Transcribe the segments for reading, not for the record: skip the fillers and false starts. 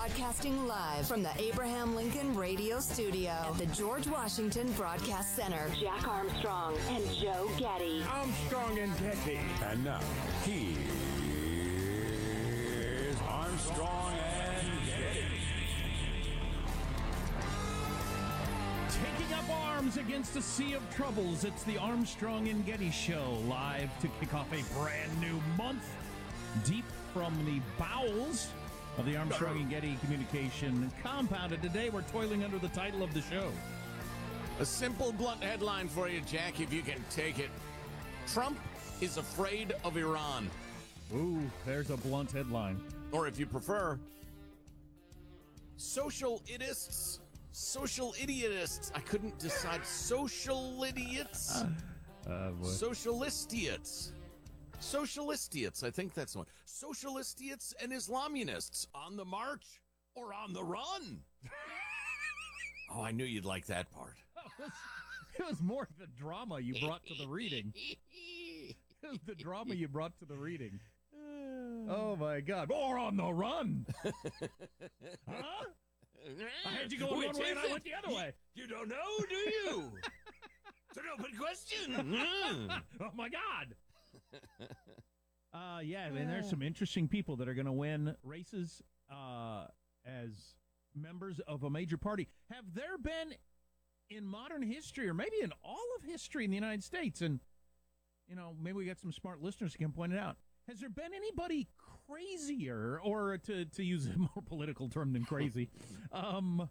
Broadcasting live from the Abraham Lincoln Radio Studio at the George Washington Broadcast Center. Jack Armstrong and Joe Getty. Armstrong and Getty. And now, here's Armstrong and Getty. Taking up arms against a sea of troubles, it's the Armstrong and Getty Show, live to kick off a brand new month, deep from the bowels of the Armstrong and Getty communication compound. And today we're toiling under the title of the show. A simple, blunt headline for you, Jack, if you can take it. Trump is afraid of Iran. Ooh, there's a blunt headline. Or if you prefer, social idiots. Social idiotists. I couldn't decide. Social idiots. Socialistiots. Socialistiots. I think that's the one. Socialistiots and Islamianists on the march or on the run. Oh, I knew you'd like that part. It was more the drama you brought to the reading. It was the drama you brought to the reading. Oh, my God. More on the run. Huh? I had you going one way and I went the other way. You don't know, do you? It's an open question. Oh, my God. Yeah, I mean, there's some interesting people that are going to win races as members of a major party. Have there been in modern history, or maybe in all of history in the United States, and, you know, maybe we got some smart listeners who can point it out, has there been anybody crazier, or to use a more political term than crazy, more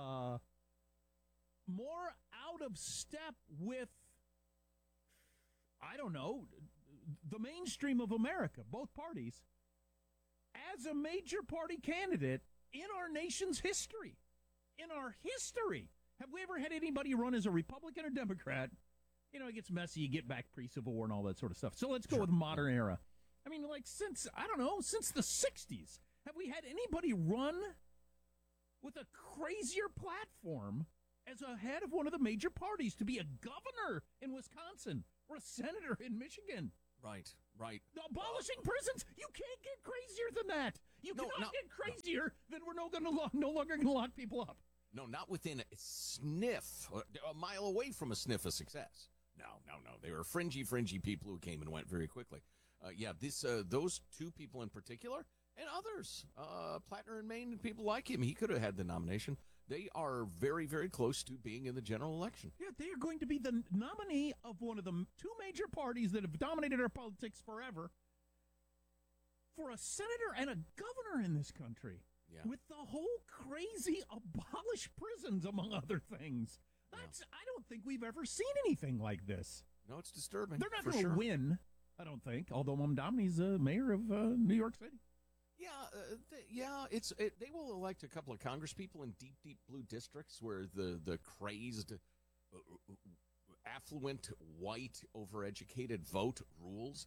out of step with, I don't know, the mainstream of America, both parties, as a major party candidate in our nation's history? In our history. Have we ever had anybody run as a Republican or Democrat? You know, it gets messy, you get back pre-Civil War and all that sort of stuff. So let's go with modern era. I mean, like, since the 60s, have we had anybody run with a crazier platform as a head of one of the major parties to be a governor in Wisconsin or a senator in Michigan? Right. Abolishing prisons? You can't get crazier than that. You cannot get crazier than we're no longer going to lock people up. No, not within a sniff, a mile away from a sniff of success. No. They were fringy people who came and went very quickly. Those two people in particular, and others, Plattner and Maine and people like him, he could have had the nomination. They are very, very close to being in the general election. Yeah, they are going to be the nominee of one of the two major parties that have dominated our politics forever for a senator and a governor in this country. Yeah. With the whole crazy abolish prisons, among other things. I don't think we've ever seen anything like this. No, it's disturbing. They're not going to win, I don't think, although Mamdani's the mayor of New York City. Yeah, they will elect a couple of congresspeople in deep, deep blue districts where the crazed, affluent, white, overeducated vote rules.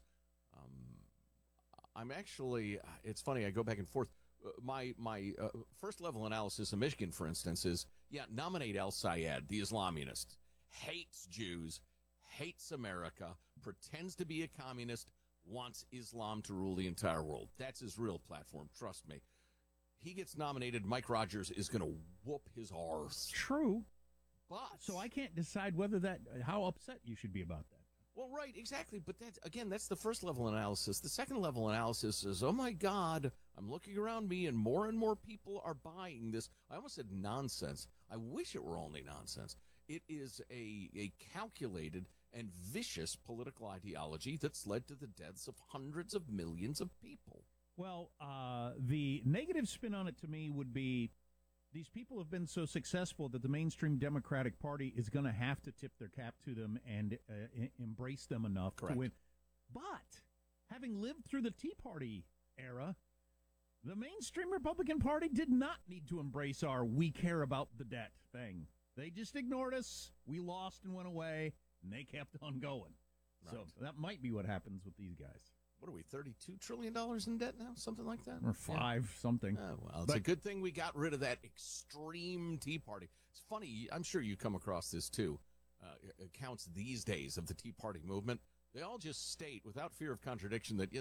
I'm actually, it's funny, I go back and forth. My first level analysis of Michigan, for instance, is, nominate El Sayed, the Islamianist, hates Jews, hates America, pretends to be a communist, wants Islam to rule the entire world. That's his real platform, trust me. He gets nominated, Mike Rogers is going to whoop his arse. True. But so I can't decide how upset you should be about that. Well, right, exactly. But that's the first level analysis. The second level analysis is, oh my God, I'm looking around me and more people are buying this. I almost said nonsense. I wish it were only nonsense. It is a calculated and vicious political ideology that's led to the deaths of hundreds of millions of people. Well, the negative spin on it to me would be these people have been so successful that the mainstream Democratic Party is going to have to tip their cap to them and embrace them enough to win. But having lived through the Tea Party era, the mainstream Republican Party did not need to embrace our we care about the debt thing. They just ignored us. We lost and went away, and they kept on going. Right. So that might be what happens with these guys. What are we, $32 trillion in debt now? Something like that? Or something. Well, it's a good thing we got rid of that extreme Tea Party. It's funny, I'm sure you come across this too, accounts these days of the Tea Party movement. They all just state, without fear of contradiction, that, yes,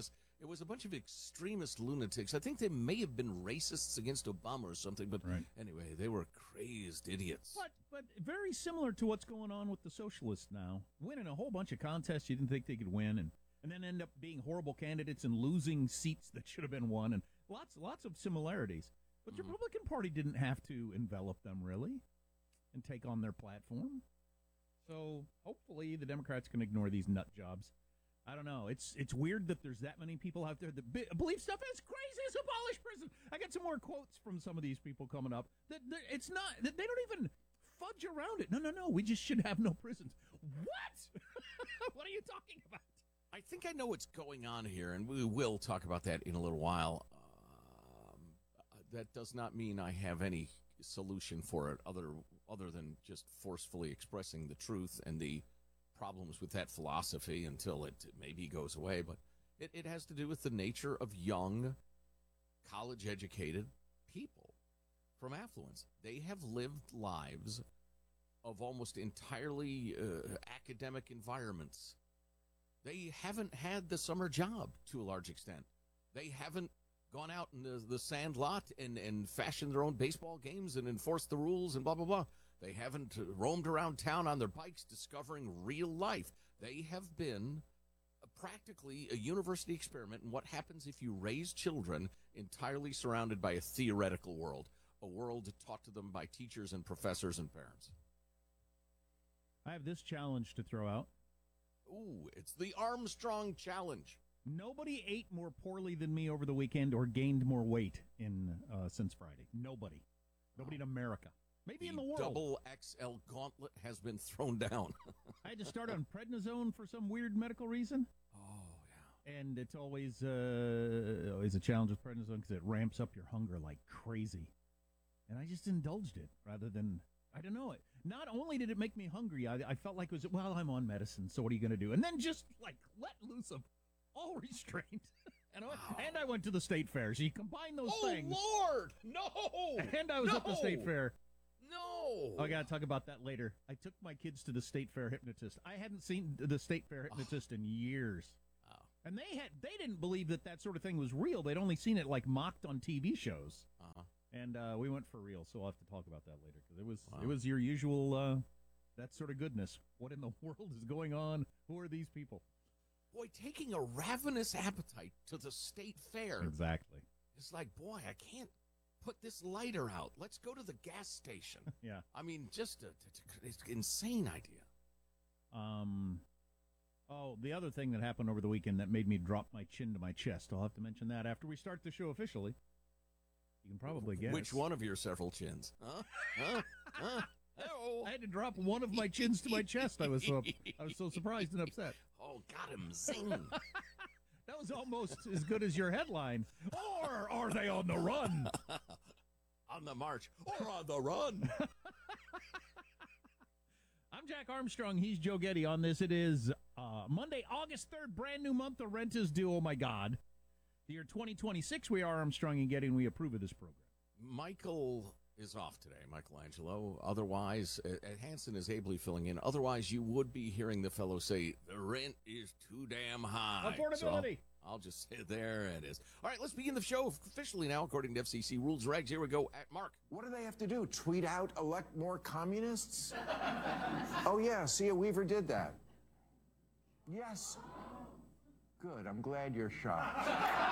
It was a bunch of extremist lunatics. I think they may have been racists against Obama or something, but anyway, they were crazed idiots. But very similar to what's going on with the socialists now. Winning a whole bunch of contests you didn't think they could win, and then end up being horrible candidates and losing seats that should have been won, and lots of similarities. But the Republican Party didn't have to envelop them, really, and take on their platform. So hopefully the Democrats can ignore these nut jobs. I don't know. It's weird that there's that many people out there that believe stuff as crazy as abolish prison. I got some more quotes from some of these people coming up. It's not. They don't even fudge around it. No. We just should have no prisons. What? What are you talking about? I think I know what's going on here, and we will talk about that in a little while. That does not mean I have any solution for it other than just forcefully expressing the truth and the problems with that philosophy until it maybe goes away. But it has to do with the nature of young, college-educated people from affluence. They have lived lives of almost entirely academic environments. They haven't had the summer job to a large extent. They haven't gone out in the sand lot and fashioned their own baseball games and enforced the rules and blah, blah, blah. They haven't roamed around town on their bikes discovering real life. They have been practically a university experiment in what happens if you raise children entirely surrounded by a theoretical world, a world taught to them by teachers and professors and parents. I have this challenge to throw out. Ooh, it's the Armstrong Challenge. Nobody ate more poorly than me over the weekend or gained more weight since Friday. Nobody in America. Maybe in the world. Double XL gauntlet has been thrown down. I had to start on prednisone for some weird medical reason. Oh, yeah. And it's always a challenge with prednisone because it ramps up your hunger like crazy. And I just indulged it rather than, I don't know. Not only did it make me hungry, I felt like it was, well, I'm on medicine, so what are you going to do? And then just like let loose of all restraint. And I went to the state fair. So you combine those things. Oh, Lord! No! And I was at the state fair. No! I got to talk about that later. I took my kids to the state fair hypnotist. I hadn't seen the state fair hypnotist in years. Oh. And they didn't believe that sort of thing was real. They'd only seen it like mocked on TV shows. Uh-huh. And we went for real, so I'll have to talk about that later. Because it was your usual, that sort of goodness. What in the world is going on? Who are these people? Boy, taking a ravenous appetite to the state fair. Exactly. It's like, boy, I can't put this lighter out. Let's go to the gas station. Yeah. I mean, just it's an insane idea. The other thing that happened over the weekend that made me drop my chin to my chest. I'll have to mention that after we start the show officially. You can probably guess. Which one of your several chins? Huh? I had to drop one of my chins to my chest. I was so surprised and upset. Oh, got him. Zing. That was almost as good as your headline. Or are they on the run? On the march. Or on the run. I'm Jack Armstrong. He's Joe Getty on this. It is Monday, August 3rd. Brand new month. The rent is due. Oh, my God. The year 2026. We are Armstrong and Getty, and we approve of this program. Michael is off today, Michelangelo. Otherwise, Hanson is ably filling in. Otherwise, you would be hearing the fellow say, the rent is too damn high. Affordability. So I'll just say, there it is. All right, let's begin the show officially now, according to FCC rules regs. Here we go at Mark. What do they have to do? Tweet out, elect more communists? Oh, yeah, Sia Weaver did that. Yes. Good, I'm glad you're shocked.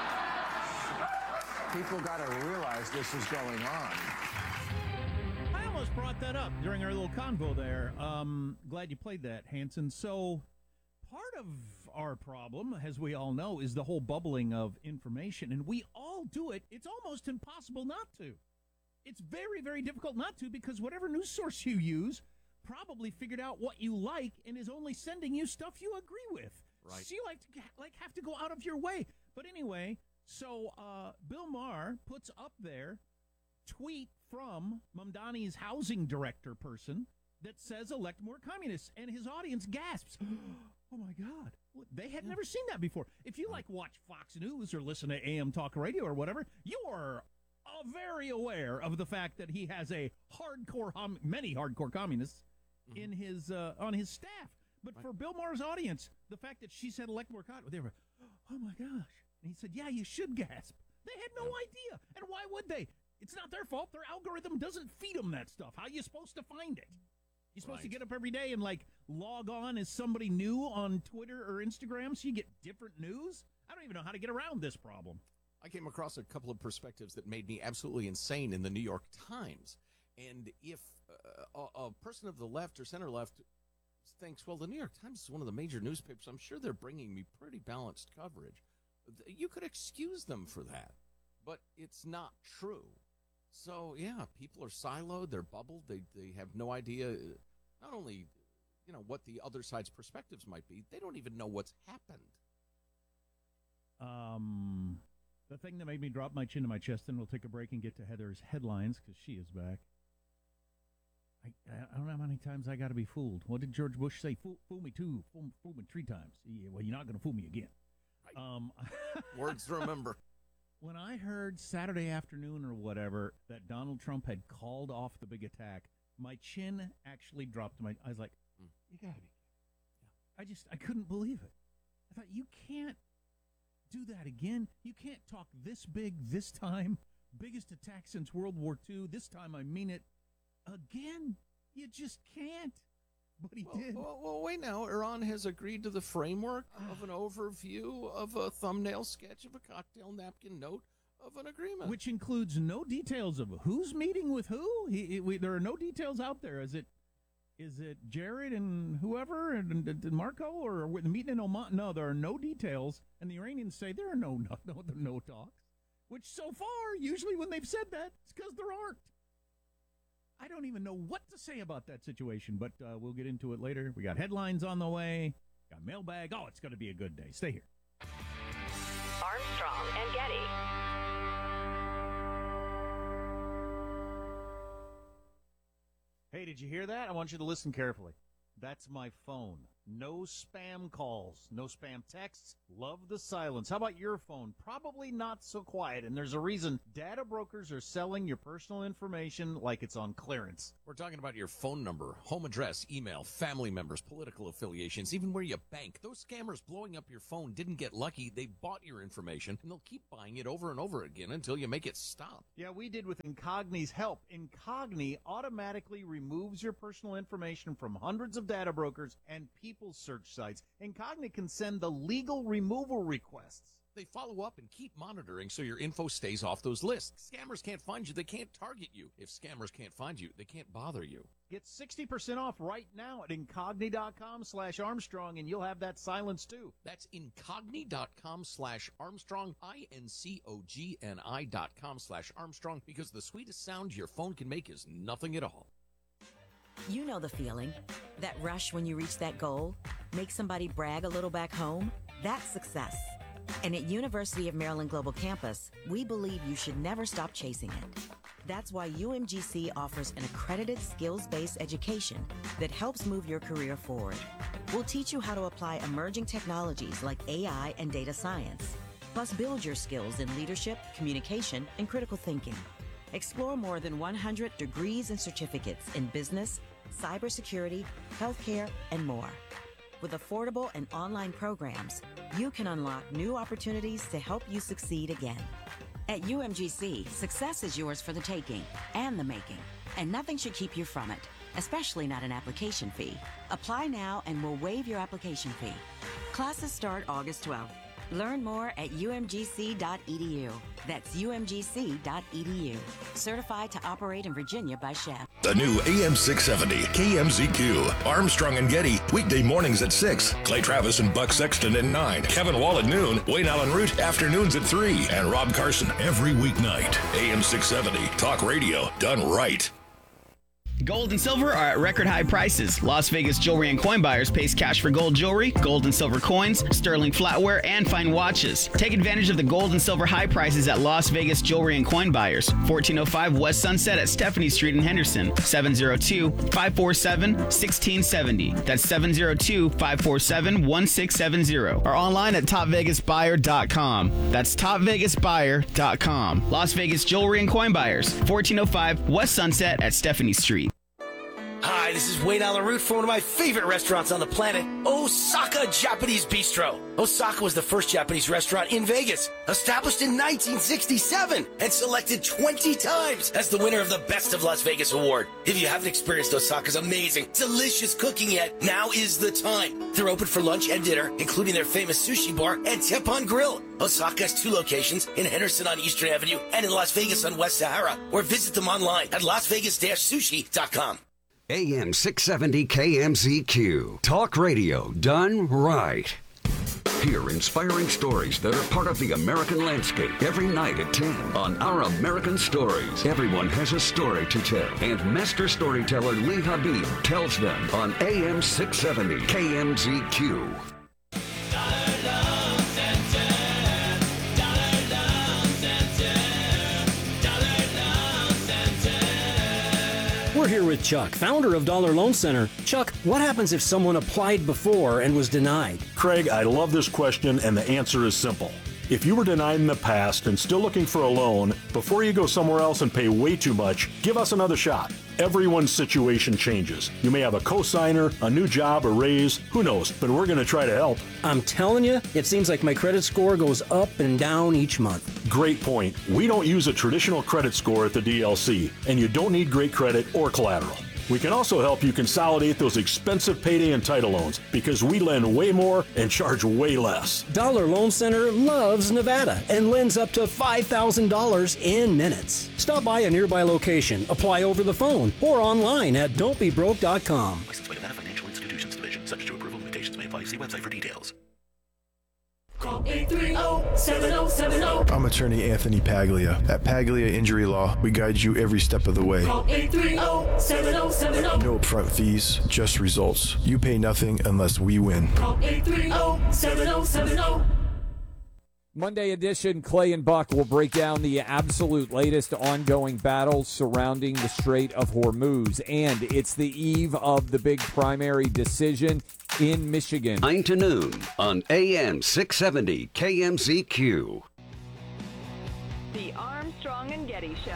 People got to realize this is going on. I almost brought that up during our little convo there. Glad you played that, Hanson. So part of our problem, as we all know, is the whole bubbling of information, and we all do it. It's almost impossible not to. It's very, very difficult not to, because whatever news source you use probably figured out what you like and is only sending you stuff you agree with. Right. So you have to go out of your way. But anyway, so Bill Maher puts up there tweet from Mamdani's housing director person that says elect more communists, and his audience gasps. Oh, my God. They had never seen that before. If you, watch Fox News or listen to AM Talk Radio or whatever, you are very aware of the fact that he has a many hardcore communists in his on his staff. But for Bill Maher's audience, the fact that she said elect more communists, they were, oh, my gosh. And he said, yeah, you should gasp. They had no idea. And why would they? It's not their fault. Their algorithm doesn't feed them that stuff. How are you supposed to find it? You're supposed to get up every day and, like, log on as somebody new on Twitter or Instagram so you get different news? I don't even know how to get around this problem. I came across a couple of perspectives that made me absolutely insane in the New York Times. And if a person of the left or center left thinks, well, the New York Times is one of the major newspapers, I'm sure they're bringing me pretty balanced coverage. You could excuse them for that, but it's not true. So, yeah, people are siloed, they're bubbled, they have no idea, not only, what the other side's perspectives might be, they don't even know what's happened. The thing that made me drop my chin to my chest, and we'll take a break and get to Heather's headlines, because she is back. I don't know how many times I got to be fooled. What did George Bush say? Fool me two, fool me three times. Yeah, well, you're not going to fool me again. Words to remember. When I heard Saturday afternoon or whatever that Donald Trump had called off the big attack, my chin actually dropped to I was like, you got to be kidding. I couldn't believe it. I thought, you can't do that again. You can't talk this big this time. Biggest attack since World War II. This time I mean it. Again, you just can't. But he did. Well, wait now. Iran has agreed to the framework of an overview of a thumbnail sketch of a cocktail napkin note of an agreement. Which includes no details of who's meeting with who. There are no details out there. Is it Jared and whoever and Marco or the meeting in Oman? No, there are no details. And the Iranians say there are no talks. Which so far, usually when they've said that, it's because there aren't. I don't even know what to say about that situation, but we'll get into it later. We got headlines on the way, got mailbag. Oh, it's going to be a good day. Stay here. Armstrong and Getty. Hey, did you hear that? I want you to listen carefully. That's my phone. No spam calls, no spam texts. Love the silence. How about your phone? Probably not so quiet, and there's a reason. Data brokers are selling your personal information like it's on clearance. We're talking about your phone number, home address, email, family members, political affiliations, even where you bank. Those scammers blowing up your phone didn't get lucky. They bought your information, and they'll keep buying it over and over again until you make it stop. Yeah, we did with Incogni's help. Incogni automatically removes your personal information from hundreds of data brokers and people's search sites. Incogni can send the legal removal requests. They follow up and keep monitoring so your info stays off those lists. Scammers can't find you. They can't target you. If scammers can't find you, they can't bother you. Get 60% off right now at Incogni.com/Armstrong, and you'll have that silence too. That's Incogni.com/Armstrong, INCOGNI.com/Armstrong, because the sweetest sound your phone can make is nothing at all. You know the feeling. That rush when you reach that goal. Make somebody brag a little back home. That's success. And at University of Maryland Global Campus, we believe you should never stop chasing it. That's why UMGC offers an accredited skills-based education that helps move your career forward. We'll teach you how to apply emerging technologies like AI and data science, plus build your skills in leadership, communication, and critical thinking. Explore more than 100 degrees and certificates in business, cybersecurity, healthcare, and more. With affordable and online programs, you can unlock new opportunities to help you succeed again. At UMGC, success is yours for the taking and the making, and nothing should keep you from it, especially not an application fee. Apply now and we'll waive your application fee. Classes start August 12th. Learn more at umgc.edu. That's umgc.edu. Certified to operate in Virginia by Chef. The new AM 670 KMZQ. Armstrong and Getty. Weekday mornings at 6. Clay Travis and Buck Sexton at 9. Kevin Wall at noon. Wayne Allen Root afternoons at 3. And Rob Carson every weeknight. AM 670. Talk radio done right. Gold and silver are at record high prices. Las Vegas Jewelry and Coin Buyers pays cash for gold jewelry, gold and silver coins, sterling flatware, and fine watches. Take advantage of the gold and silver high prices at Las Vegas Jewelry and Coin Buyers. 1405 West Sunset at Stephanie Street in Henderson. 702-547-1670. That's 702-547-1670. Or online at topvegasbuyer.com. That's topvegasbuyer.com. Las Vegas Jewelry and Coin Buyers. 1405 West Sunset at Stephanie Street. Hi, Hi, this is Wayne Allen Root from one of my favorite restaurants on the planet, Osaka Japanese Bistro. Osaka was the first Japanese restaurant in Vegas, established in 1967 and selected 20 times as the winner of the Best of Las Vegas award. If you haven't experienced Osaka's amazing, delicious cooking yet, now is the time. They're open for lunch and dinner, including their famous sushi bar and Teppanyaki Grill. Osaka has 2 locations in Henderson on Eastern Avenue and in Las Vegas on West Sahara, or visit them online at lasvegas-sushi.com. AM 670 KMZQ. Talk radio done right. Hear inspiring stories that are part of the American landscape every night at 10 on Our American Stories. Everyone has a story to tell, and master storyteller Lee Habib tells them on AM 670 KMZQ. We're here with Chuck, founder of Dollar Loan Center. Chuck, what happens if someone applied before and was denied? Craig, I love this question, and the answer is simple. If you were denied in the past and still looking for a loan, before you go somewhere else and pay way too much, give us another shot. Everyone's situation changes. You may have a cosigner, a new job, a raise, who knows, but we're going to try to help. I'm telling you, it seems like my credit score goes up and down each month. Great point. We don't use a traditional credit score at the DLC, and you don't need great credit or collateral. We can also help you consolidate those expensive payday and title loans because we lend way more and charge way less. Dollar Loan Center loves Nevada and lends up to $5,000 in minutes. Stop by a nearby location, apply over the phone, or online at don'tbebroke.com. Licensed by Nevada Financial Institutions Division. Subject to approval. Limitations may apply. See website for details. Call 830-7070. I'm attorney Anthony Paglia. At Paglia Injury Law, we guide you every step of the way. Call 830-7070. No upfront fees, just results. You pay nothing unless we win. Call 830-7070. Monday edition, Clay and Buck will break down the absolute latest ongoing battles surrounding the Strait of Hormuz. And it's the eve of the big primary decision in Michigan. 9 to noon on AM 670 KMZQ. The Armstrong and Getty Show.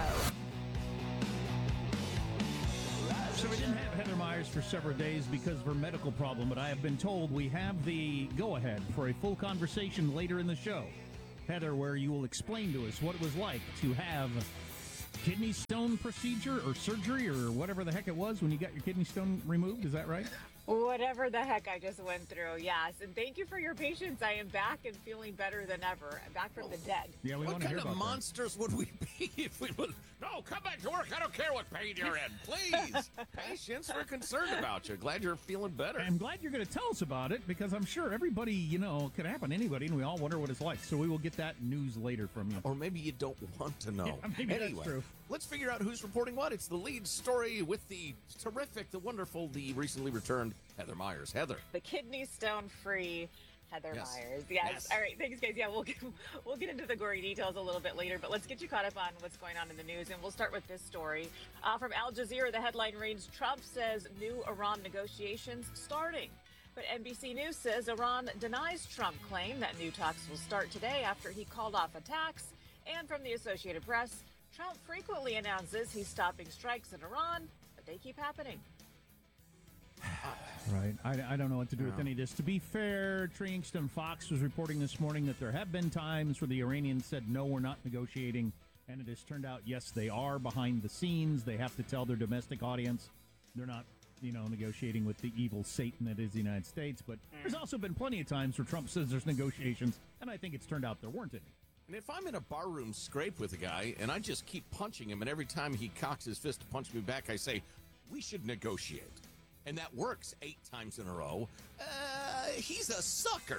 So we didn't have Heather Myers for several days because of her medical problem, but I have been told we have the go-ahead for a full conversation later in the show. Heather, where you will explain to us what it was like to have kidney stone procedure or surgery or whatever the heck it was when you got your kidney stone removed. Is that right? Whatever the heck I just went through, yes. And thank you for your patience. I am back and feeling better than ever. I'm back from the dead. Yeah, we what want to hear kind about of monsters would we be if we would? No, come back to work. I don't care what pain you're in. Please. Patience. We're concerned about you. Glad you're feeling better. I'm glad you're going to tell us about it because I'm sure everybody, could happen to anybody, and we all wonder what it's like. So we will get that news later from you. Or maybe you don't want to know. Yeah, maybe anyway, that's true. Let's figure out who's reporting what. It's the lead story with the terrific, the wonderful, the recently returned Heather Myers. Heather. The kidney stone free Heather Myers. Yes. All right. Thanks, guys. Yeah, we'll get into the gory details a little bit later, but let's get you caught up on what's going on in the news. And we'll start with this story. From Al Jazeera, the headline reads, Trump says new Iran negotiations starting. But NBC News says Iran denies Trump claim that new talks will start today after he called off attacks. And from the Associated Press, Trump frequently announces he's stopping strikes in Iran, but they keep happening. Right. I don't know what to do with any of this. To be fair, Tringston Fox was reporting this morning that there have been times where the Iranians said, no, we're not negotiating. And it has turned out, yes, they are behind the scenes. They have to tell their domestic audience they're not, negotiating with the evil Satan that is the United States. But there's also been plenty of times where Trump says there's negotiations, and I think it's turned out there weren't any. And if I'm in a barroom scrape with a guy and I just keep punching him, and every time he cocks his fist to punch me back, I say, we should negotiate. And that works 8 times in a row. He's a sucker.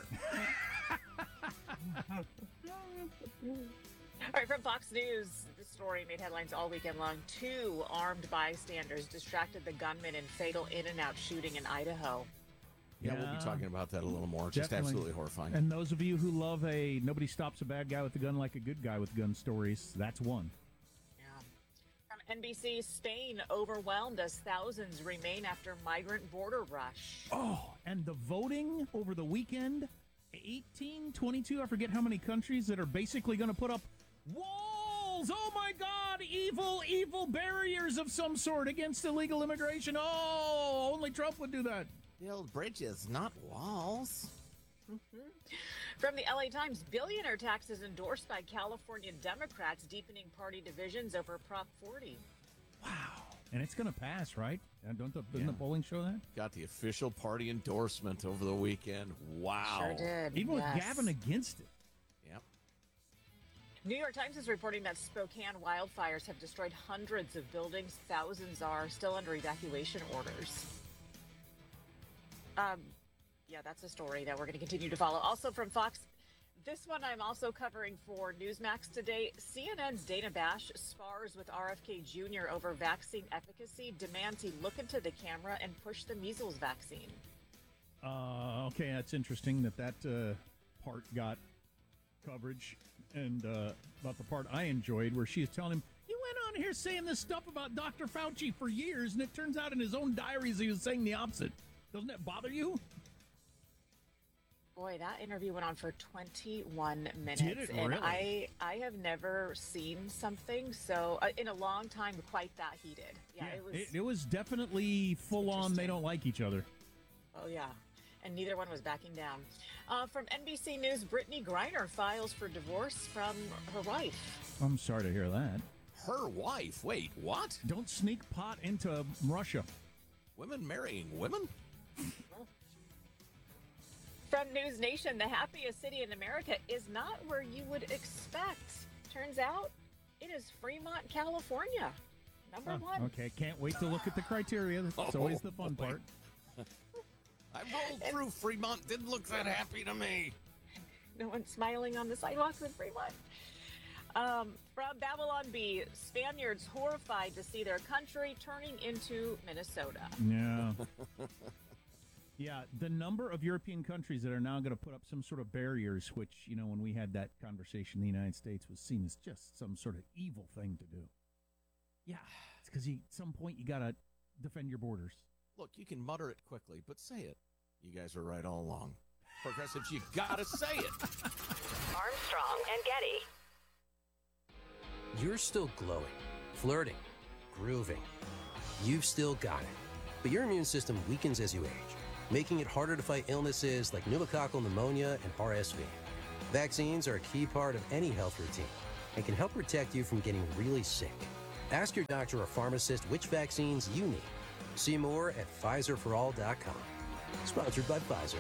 All right, from Fox News, this story made headlines all weekend long. 2 armed bystanders distracted the gunman in fatal In-N-Out shooting in Idaho. Yeah, we'll be talking about that a little more. Just absolutely horrifying. And those of you who love a nobody stops a bad guy with a gun like a good guy with gun stories, that's one. NBC, Spain overwhelmed as thousands remain after migrant border rush. Oh, and the voting over the weekend, 18, 22, I forget how many countries that are basically going to put up walls. Oh, my God, evil barriers of some sort against illegal immigration. Oh, only Trump would do that. Build bridges, not walls. From the LA Times, billionaire taxes endorsed by California Democrats, deepening party divisions over Prop 40. Wow. And it's going to pass, right? Doesn't the polling show that? Got the official party endorsement over the weekend. Wow. Sure did. Even with Gavin against it. Yep. New York Times is reporting that Spokane wildfires have destroyed hundreds of buildings. Thousands are still under evacuation orders. Yeah, that's a story that we're going to continue to follow. Also from Fox, this one I'm also covering for Newsmax today. CNN's Dana Bash spars with RFK Jr. over vaccine efficacy, demands he look into the camera and push the measles vaccine. Okay, that's interesting that part got coverage. And about the part I enjoyed where she was telling him, you went on here saying this stuff about Dr. Fauci for years, and it turns out in his own diaries he was saying the opposite. Doesn't that bother you? Boy, that interview went on for 21 minutes. Did it and really? I have never seen something so in a long time quite that heated. Yeah, it was definitely full on. They don't like each other. Oh yeah, and neither one was backing down. From NBC News, Brittany Griner files for divorce from her wife. I'm sorry to hear that. Her wife? Wait, what? Don't sneak pot into Russia. Women marrying women? From News Nation, the happiest city in America is not where you would expect. Turns out it is Fremont, California. Number one. Okay, can't wait to look at the criteria. That's always the fun part. I rolled through Fremont. Didn't look that happy to me. No one's smiling on the sidewalks in Fremont. From Babylon Bee, Spaniards horrified to see their country turning into Minnesota. Yeah. Yeah, the number of European countries that are now going to put up some sort of barriers, which, when we had that conversation, the United States was seen as just some sort of evil thing to do. Yeah, it's because at some point you got to defend your borders. Look, you can mutter it quickly, but say it. You guys are right all along. Progressives, you got to say it. Armstrong and Getty. You're still glowing, flirting, grooving. You've still got it. But your immune system weakens as you age, making it harder to fight illnesses like pneumococcal pneumonia and RSV. Vaccines are a key part of any health routine and can help protect you from getting really sick. Ask your doctor or pharmacist which vaccines you need. See more at PfizerForAll.com. Sponsored by Pfizer.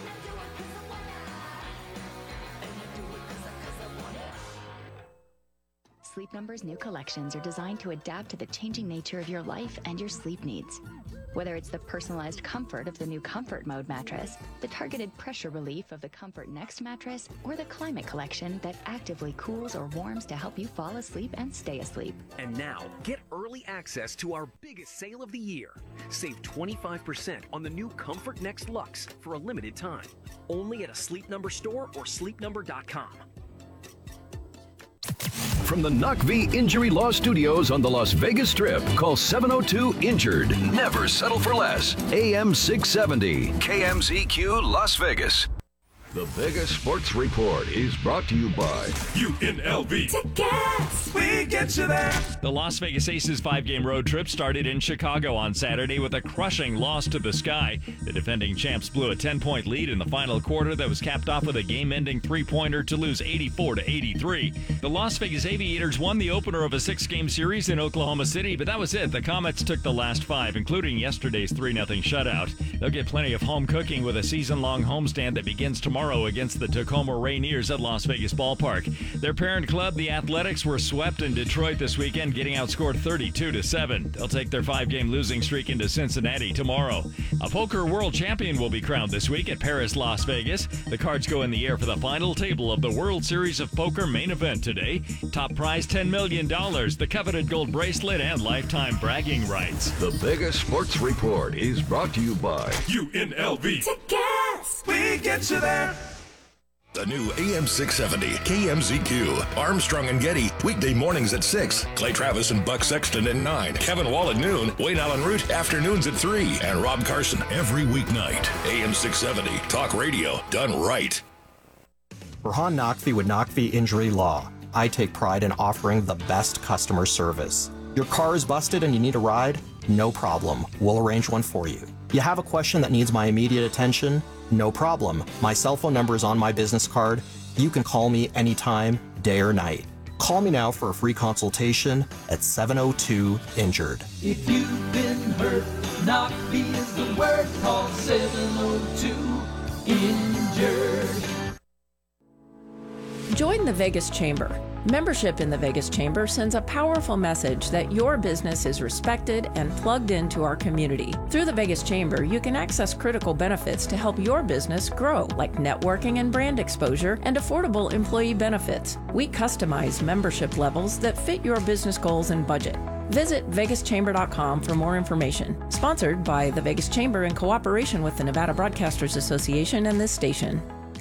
Sleep Number's new collections are designed to adapt to the changing nature of your life and your sleep needs. Whether it's the personalized comfort of the new Comfort Mode mattress, the targeted pressure relief of the Comfort Next mattress, or the Climate Collection that actively cools or warms to help you fall asleep and stay asleep. And now, get early access to our biggest sale of the year. Save 25% on the new Comfort Next Luxe for a limited time. Only at a Sleep Number store or sleepnumber.com. From the Knock V Injury Law Studios on the Las Vegas Strip, call 702-INJURED. Never settle for less. AM 670, KMZQ Las Vegas. The Vegas Sports Report is brought to you by UNLV. Tickets! We get you there. The Las Vegas Aces 5-game road trip started in Chicago on Saturday with a crushing loss to the Sky. The defending champs blew a 10-point lead in the final quarter that was capped off with a game-ending three-pointer to lose 84-83. The Las Vegas Aviators won the opener of a 6-game series in Oklahoma City, but that was it. The Comets took the last 5, including yesterday's 3-0 shutout. They'll get plenty of home cooking with a season-long homestand that begins tomorrow against the Tacoma Rainiers at Las Vegas Ballpark. Their parent club, the Athletics, were swept in Detroit this weekend, getting outscored 32-7. They'll take their 5-game losing streak into Cincinnati tomorrow. A poker world champion will be crowned this week at Paris, Las Vegas. The cards go in the air for the final table of the World Series of Poker main event today. Top prize $10 million, the coveted gold bracelet, and lifetime bragging rights. The Vegas Sports Report is brought to you by UNLV. Tickets! We get you there. The new AM 670 KMZQ. Armstrong and Getty. Weekday mornings at 6. Clay Travis and Buck Sexton at 9. Kevin Wall at noon. Wayne Allen Root afternoons at 3. And Rob Carson every weeknight. AM 670. Talk radio done right. Burhan Naqvi with Naqvi Injury Law. I take pride in offering the best customer service. Your car is busted and you need a ride? No problem. We'll arrange one for you. You have a question that needs my immediate attention? No problem. My cell phone number is on my business card. You can call me anytime, day or night. Call me now for a free consultation at 702-INJURED. If you've been hurt, knock B is the word. Call 702-INJURED. Join the Vegas Chamber. Membership in the Vegas Chamber sends a powerful message that your business is respected and plugged into our community. Through the Vegas Chamber, you can access critical benefits to help your business grow, like networking and brand exposure and affordable employee benefits. We customize membership levels that fit your business goals and budget. Visit vegaschamber.com for more information. Sponsored by the Vegas Chamber in cooperation with the Nevada Broadcasters Association and this station.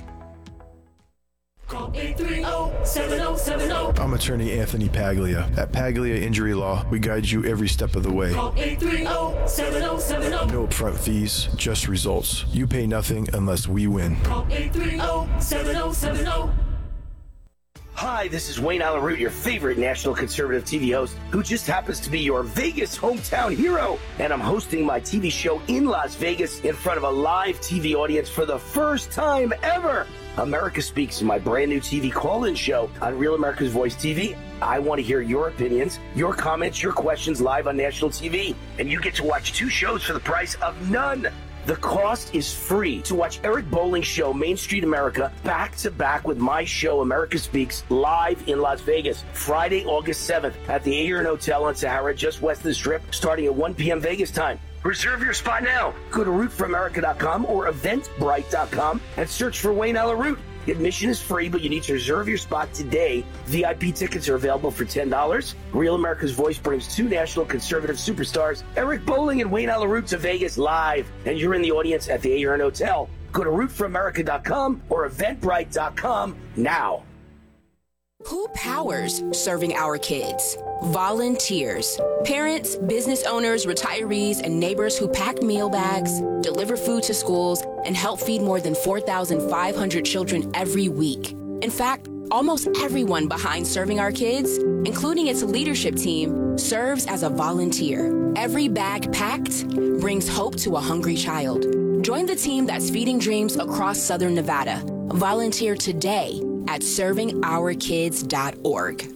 Call 830-7070. I'm attorney Anthony Paglia. At Paglia Injury Law, we guide you every step of the way. Call 830-7070. No upfront fees, just results. You pay nothing unless we win. Call 830-7070. Hi, this is Wayne Alaroot, your favorite national conservative TV host, who just happens to be your Vegas hometown hero. And I'm hosting my TV show in Las Vegas in front of a live TV audience for the first time ever. America Speaks is my brand new TV call-in show on Real America's Voice TV. I want to hear your opinions, your comments, your questions live on national TV. And you get to watch 2 shows for the price of none. The cost is free to watch Eric Bolling's show, Main Street America, back-to-back with my show, America Speaks, live in Las Vegas, Friday, August 7th at the Ahern Hotel on Sahara, just west of the Strip, starting at 1 p.m. Vegas time. Reserve your spot now. Go to rootforamerica.com or eventbrite.com and search for Wayne Alaroot. Admission is free, but you need to reserve your spot today. VIP tickets are available for $10. Real America's Voice brings 2 national conservative superstars, Eric Bolling and Wayne Alaroot, to Vegas live, and you're in the audience at the Ahern Hotel. Go to rootforamerica.com or eventbrite.com now. Who powers serving our kids? Volunteers. Parents, business owners, retirees, and neighbors who pack meal bags, deliver food to schools, and help feed more than 4,500 children every week. In fact, almost everyone behind serving our kids, including its leadership team, serves as a volunteer. Every bag packed brings hope to a hungry child. Join the team that's feeding dreams across Southern Nevada. Volunteer today at servingourkids.org.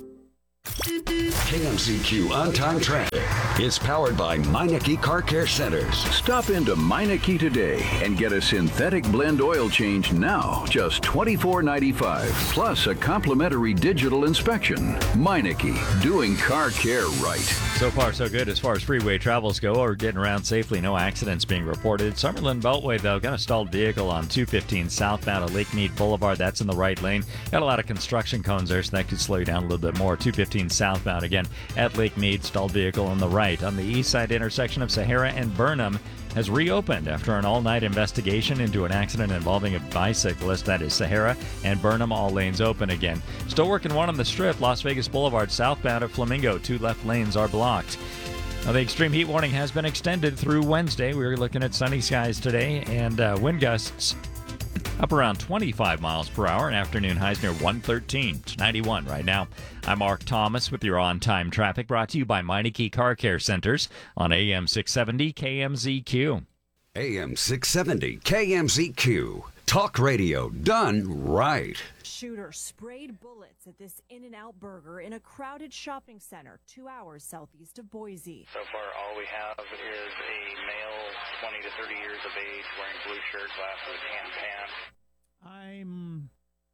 KMZQ On-Time Traffic is powered by Meineke Car Care Centers. Stop into Meineke today and get a synthetic blend oil change now, just $24.95, plus a complimentary digital inspection. Meineke, doing car care right. So far, so good as far as freeway travels go. We're getting around safely. No accidents being reported. Summerlin Beltway, though, got a stalled vehicle on 215 southbound at Lake Mead Boulevard. That's in the right lane. Got a lot of construction cones there, so that could slow you down a little bit more. 215 southbound again at Lake Mead, stalled vehicle on the right. On the east side intersection of Sahara and Burnham has reopened after an all-night investigation into an accident involving a bicyclist. That is Sahara and Burnham, all lanes open again. Still working one on the Strip, Las Vegas Boulevard southbound at Flamingo. 2 left lanes are blocked. Now, the extreme heat warning has been extended through Wednesday. We're looking at sunny skies today and wind gusts up around 25 miles per hour, and afternoon highs near 113. It's 91 right now. I'm Mark Thomas with your on-time traffic, brought to you by Meineke Car Care Centers on AM 670 KMZQ. AM 670 KMZQ. Talk radio done right. Shooter sprayed bullets at this In-N-Out Burger in a crowded shopping center 2 hours southeast of Boise. So far, all we have is a male 20 to 30 years of age wearing blue shirt, glasses, and pants. I'm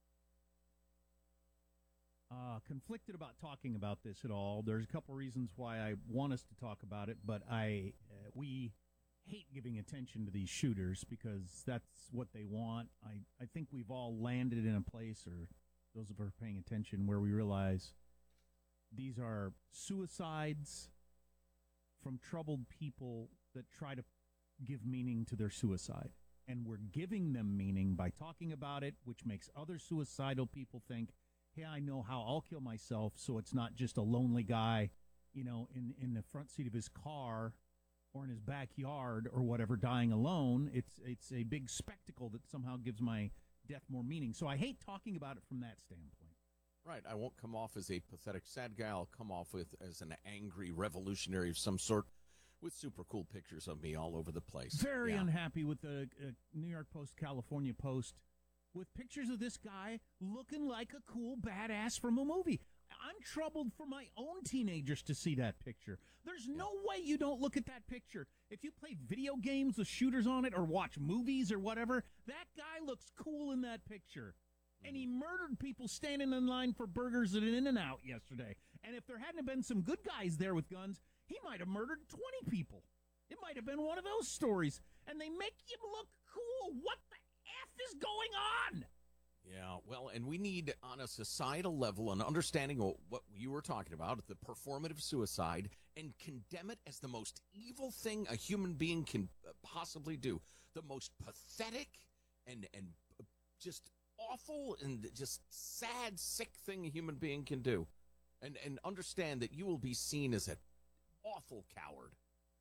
conflicted about talking about this at all. There's a couple reasons why I want us to talk about it, but we hate giving attention to these shooters because that's what they want. I think we've all landed in a place, or those of us paying attention, where we realize these are suicides from troubled people that try to give meaning to their suicide. And we're giving them meaning by talking about it, which makes other suicidal people think, hey, I know how I'll kill myself, so it's not just a lonely guy, in the front seat of his car or in his backyard or whatever, dying alone. It's a big spectacle that somehow gives my death more meaning. So I hate talking about it from that standpoint. Right. I won't come off as a pathetic, sad guy. I'll come off as an angry revolutionary of some sort with super cool pictures of me all over the place. Very unhappy with the New York Post, California Post, with pictures of this guy looking like a cool badass from a movie. I'm troubled for my own teenagers to see that picture. There's no way you don't look at that picture. If you play video games with shooters on it or watch movies or whatever, that guy looks cool in that picture. And he murdered people standing in line for burgers at an In-N-Out yesterday. And if there hadn't been some good guys there with guns, he might have murdered 20 people. It might have been one of those stories. And they make him look cool. What the F is going on? Yeah, well, and we need, on a societal level, an understanding of what you were talking about, the performative suicide, and condemn it as the most evil thing a human being can possibly do. The most pathetic and just awful and just sad, sick thing a human being can do. And understand that you will be seen as an awful coward.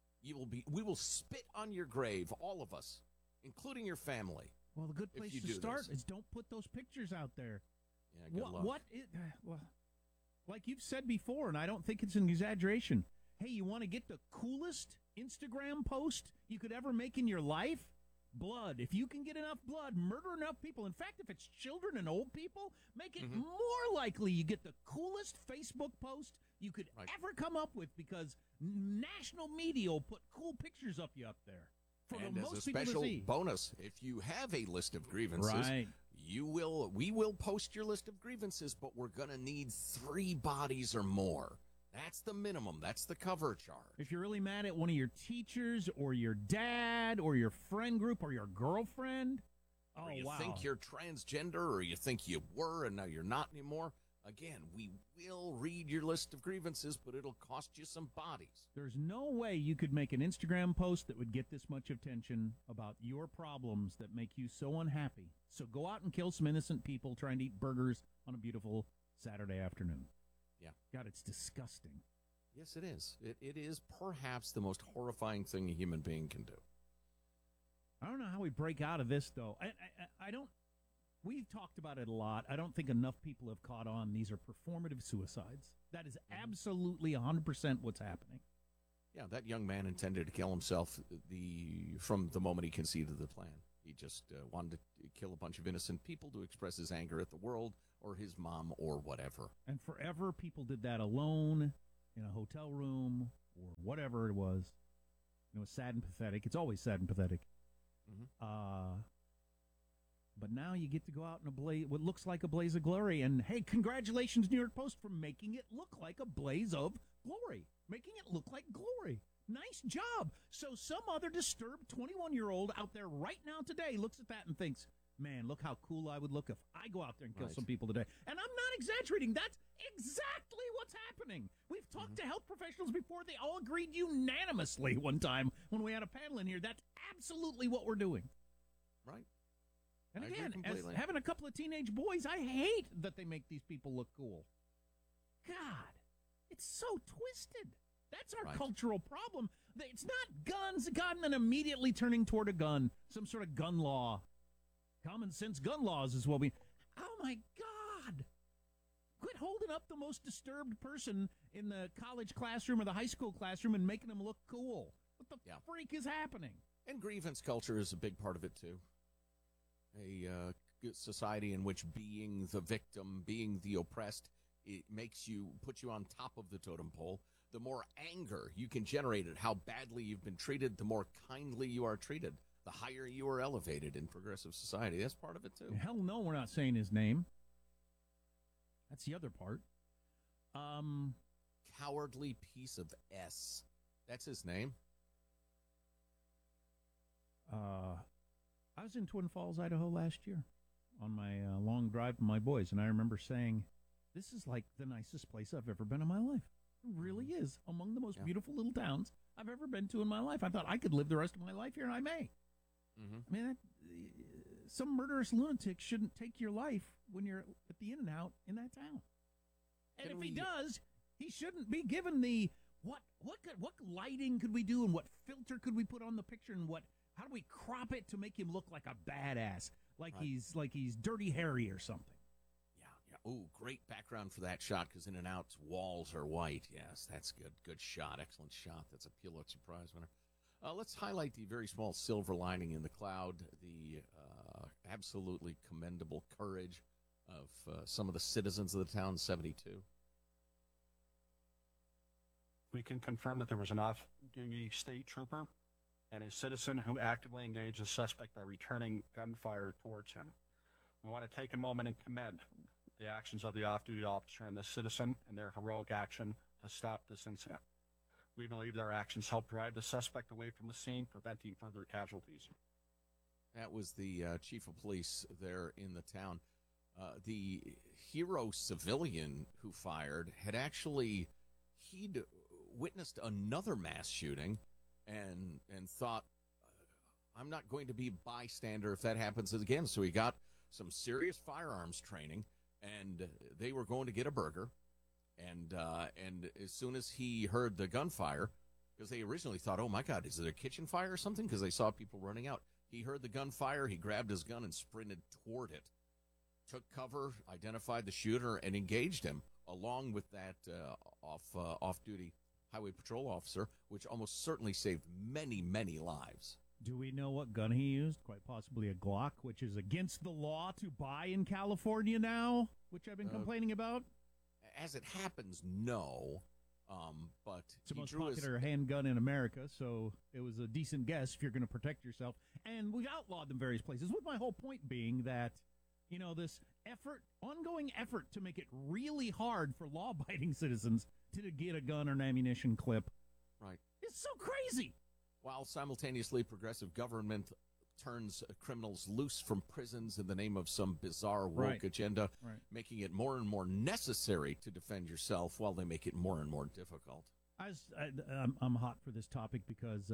We will spit on your grave, all of us, including your family. Well, the good place to start is don't put those pictures out there. Yeah, good luck. Well, like you've said before, and I don't think it's an exaggeration. Hey, you want to get the coolest Instagram post you could ever make in your life? Blood. If you can get enough blood, murder enough people. In fact, if it's children and old people, make it more likely you get the coolest Facebook post you could ever come up with, because national media will put cool pictures of you up there. And as a special bonus, if you have a list of grievances, we will post your list of grievances, but we're going to need 3 bodies or more. That's the minimum. That's the cover charge. If you're really mad at one of your teachers or your dad or your friend group or your girlfriend, or you think you're transgender, or you think you were and now you're not anymore, again, we will read your list of grievances, but it'll cost you some bodies. There's no way you could make an Instagram post that would get this much attention about your problems that make you so unhappy. So go out and kill some innocent people trying to eat burgers on a beautiful Saturday afternoon. Yeah. God, it's disgusting. Yes, it is. It is perhaps the most horrifying thing a human being can do. I don't know how we break out of this, though. I don't. We've talked about it a lot. I don't think enough people have caught on. These are performative suicides. That is absolutely 100% what's happening. Yeah, that young man intended to kill himself from the moment he conceived the plan. He just wanted to kill a bunch of innocent people to express his anger at the world or his mom or whatever. And forever, people did that alone in a hotel room or whatever it was. It was sad and pathetic. It's always sad and pathetic. But now you get to go out in what looks like a blaze of glory. And, hey, congratulations, New York Post, for making it look like a blaze of glory. Making it look like glory. Nice job. So some other disturbed 21-year-old out there right now today looks at that and thinks, man, look how cool I would look if I go out there and kill some people today. And I'm not exaggerating. That's exactly what's happening. We've talked to health professionals before. They all agreed unanimously one time when we had a panel in here. That's absolutely what we're doing. Right. And again, as having a couple of teenage boys, I hate that they make these people look cool. God, it's so twisted. That's our cultural problem. It's not guns, God, and then immediately turning toward a gun, some sort of gun law. Common sense gun laws is what we... Oh, my God. Quit holding up the most disturbed person in the college classroom or the high school classroom and making them look cool. What the freak is happening? And grievance culture is a big part of it, too. A society in which being the victim, being the oppressed, it puts you on top of the totem pole. The more anger you can generate at how badly you've been treated, the more kindly you are treated, the higher you are elevated in progressive society. That's part of it, too. Hell no, we're not saying his name. That's the other part. Cowardly piece of S. That's his name. I was in Twin Falls, Idaho last year on my long drive with my boys, and I remember saying, this is like the nicest place I've ever been in my life. It really is. Among the most beautiful little towns I've ever been to in my life. I thought I could live the rest of my life here, and I may. I mean, some murderous lunatic shouldn't take your life when you're at the In-N-Out in that town. And if he does, he shouldn't be given the, what lighting could we do, and what filter could we put on the picture, and how do we crop it to make him look like a badass, like he's Dirty Harry or something? Oh, great background for that shot because In-N-Out's walls are white. Yes, that's good. Good shot. Excellent shot. That's a Pulitzer Prize winner. Let's highlight the very small silver lining in the cloud, the absolutely commendable courage of some of the citizens of the town, 72. We can confirm that there was an off-duty state trooper and a citizen who actively engaged the suspect by returning gunfire towards him. We want to take a moment and commend the actions of the off-duty officer and the citizen and their heroic action to stop this incident. We believe their actions helped drive the suspect away from the scene, preventing further casualties. That was the chief of police there in the town. The hero civilian who fired had actually, he'd witnessed another mass shooting and thought, I'm not going to be a bystander if that happens again. So he got some serious firearms training, and they were going to get a burger. And as soon as he heard the gunfire, because they originally thought, oh, my God, is it a kitchen fire or something? Because they saw people running out. He heard the gunfire. He grabbed his gun and sprinted toward it, took cover, identified the shooter, and engaged him, along with that off-duty highway patrol officer, which almost certainly saved many, many lives. Do we know what gun he used? Quite possibly a Glock, which is against the law to buy in California now, which I've been complaining about. As it happens, no. But it's the most popular handgun in America, so it was a decent guess if you're going to protect yourself. And we outlawed them various places, with my whole point being that, you know, this ongoing effort to make it really hard for law-abiding citizens to get a gun or an ammunition clip. Right. It's so crazy. While simultaneously progressive government turns criminals loose from prisons in the name of some bizarre woke agenda, making it more and more necessary to defend yourself while they make it more and more difficult. I'm hot for this topic because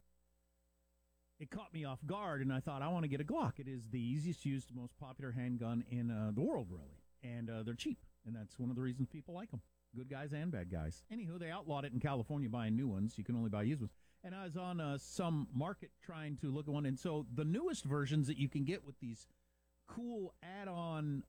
it caught me off guard, and I thought, I want to get a Glock. It is the easiest used, most popular handgun in the world, really, and they're cheap, and that's one of the reasons people like them. Good guys and bad guys. Anywho, they outlawed it in California, buying new ones. You can only buy used ones. And I was on some market trying to look at one. And so the newest versions that you can get with these cool add-on,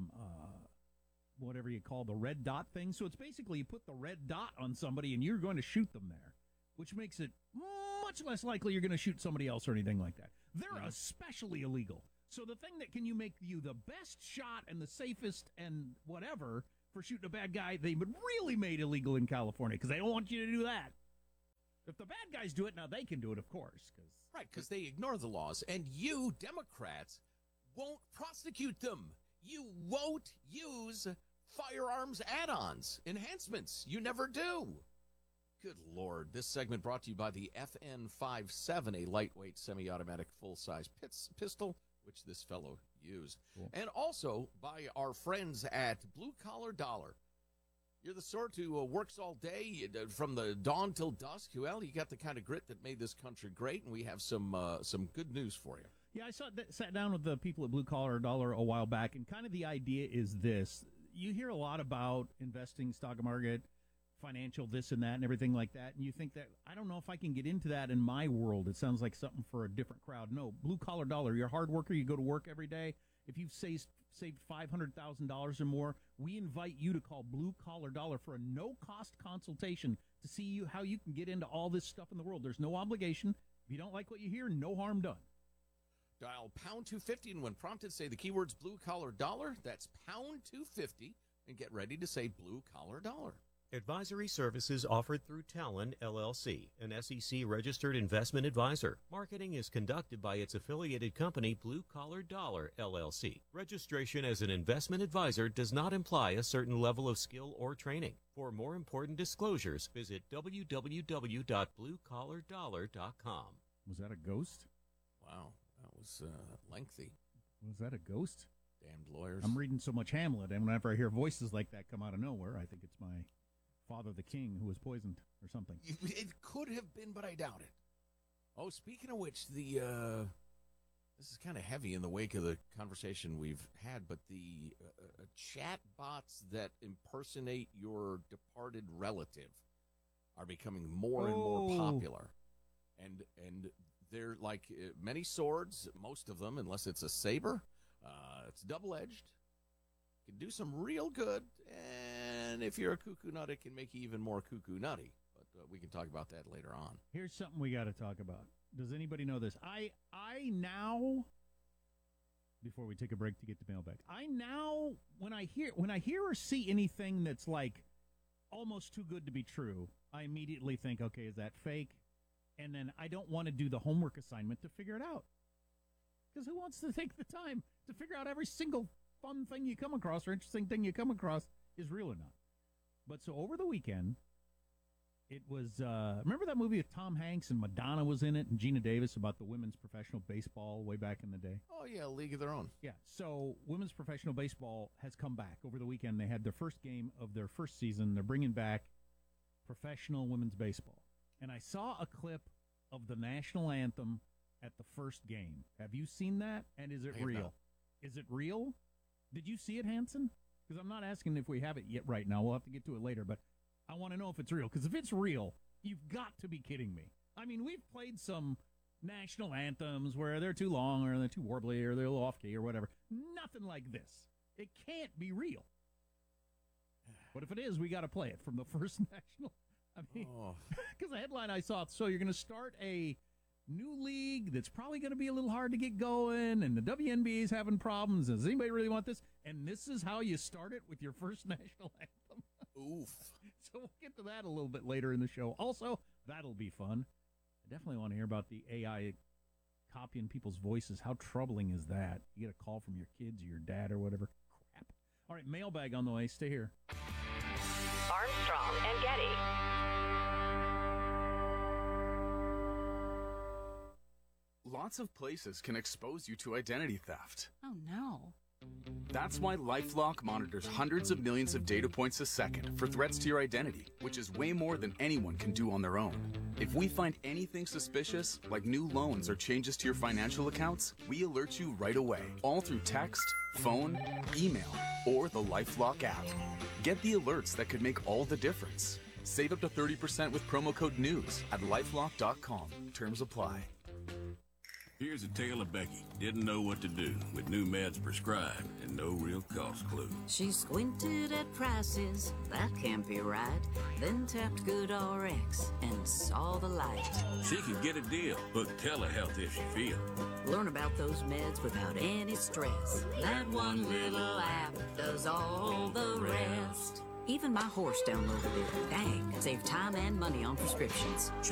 whatever you call the red dot thing. So it's basically you put the red dot on somebody and you're going to shoot them there, which makes it much less likely you're going to shoot somebody else or anything like that. They're especially illegal. So the thing that can make you the best shot and the safest and whatever for shooting a bad guy, they really made illegal in California because they don't want you to do that. If the bad guys do it, now they can do it, of course. Right, because they ignore the laws, and you, Democrats, won't prosecute them. You won't use firearms add-ons, enhancements. You never do. Good Lord. This segment brought to you by the FN57, a lightweight semi-automatic full-size pistol, which this fellow used. Cool. And also by our friends at Blue Collar Dollar. You're the sort who works all day from the dawn till dusk. Well, you got the kind of grit that made this country great, and we have some good news for you. Yeah, I sat down with the people at Blue Collar Dollar a while back, and kind of the idea is this. You hear a lot about investing, stock market, financial this and that, and everything like that, and you think that, I don't know if I can get into that in my world. It sounds like something for a different crowd. No, Blue Collar Dollar, you're a hard worker, you go to work every day. If you've saved $500,000 or more, we invite you to call Blue Collar Dollar for a no-cost consultation to see how you can get into all this stuff in the world. There's no obligation. If you don't like what you hear, no harm done. Dial pound 250, and when prompted, say the keywords Blue Collar Dollar. That's pound 250, and get ready to say Blue Collar Dollar. Advisory services offered through Talon, LLC, an SEC-registered investment advisor. Marketing is conducted by its affiliated company, Blue Collar Dollar, LLC. Registration as an investment advisor does not imply a certain level of skill or training. For more important disclosures, visit www.bluecollardollar.com. Was that a ghost? Wow, that was lengthy. Was that a ghost? Damned lawyers. I'm reading so much Hamlet, and whenever I hear voices like that come out of nowhere, I think it's my father, the king, who was poisoned or something. It could have been, but I doubt it. Oh, speaking of which, this is kind of heavy in the wake of the conversation we've had, but the chat bots that impersonate your departed relative are becoming more and more popular. And they're like many swords, most of them, unless it's a saber, it's double-edged. can do some real good. And if you're a cuckoo nut, it can make you even more cuckoo nutty. But we can talk about that later on. Here's something we got to talk about. Does anybody know this? I now, before we take a break to get to mailbag, I now, when I hear or see anything that's like almost too good to be true, I immediately think, okay, is that fake? And then I don't want to do the homework assignment to figure it out. Because who wants to take the time to figure out every single fun thing you come across or interesting thing you come across is real or not? But so over the weekend, it was, remember that movie with Tom Hanks and Madonna was in it and Gina Davis about the women's professional baseball way back in the day? Oh, yeah, League of Their Own. Yeah, so women's professional baseball has come back. Over the weekend, they had their first game of their first season. They're bringing back professional women's baseball. And I saw a clip of the national anthem at the first game. Have you seen that? And is it real? Not. Is it real? Did you see it, Hanson? Because I'm not asking if we have it yet right now. We'll have to get to it later, but I want to know if it's real. Because if it's real, you've got to be kidding me. I mean, we've played some national anthems where they're too long or they're too warbly or they're a little off-key or whatever. Nothing like this. It can't be real. But if it is, we got to play it from the first national. I mean, because the headline I saw, so you're going to start a new league that's probably going to be a little hard to get going, and the WNBA is having problems. Does anybody really want this? And this is how you start it with your first national anthem. Oof. So we'll get to that a little bit later in the show. Also, that'll be fun. I definitely want to hear about the AI copying people's voices. How troubling is that? You get a call from your kids or your dad or whatever. Crap. All right, mailbag on the way. Stay here. Armstrong and Getty. Lots of places can expose you to identity theft. Oh, no. That's why LifeLock monitors hundreds of millions of data points a second for threats to your identity, which is way more than anyone can do on their own. If we find anything suspicious, like new loans or changes to your financial accounts, we alert you right away, all through text, phone, email, or the LifeLock app. Get the alerts that could make all the difference. Save up to 30% with promo code NEWS at LifeLock.com. Terms apply. Here's a tale of Becky. Didn't know what to do with new meds prescribed and no real cost clue. She squinted at prices, that can't be right. Then tapped GoodRx and saw the light. She could get a deal. Book telehealth if she feels. Learn about those meds without any stress. That one little app does all the rest. Even my horse downloaded it. Dang, save time and money on prescriptions.